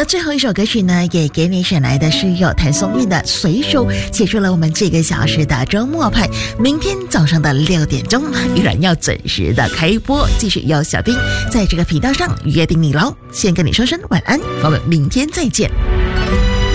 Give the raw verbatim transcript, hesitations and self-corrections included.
了，最后一首歌曲呢，也给你选来的是由谭松韵的《随手》，结束了我们这个小时的周末派。明天早上的六点钟，依然要准时的开播，继续由小兵在这个频道上约定你喽。先跟你说声晚安，我们明天再见。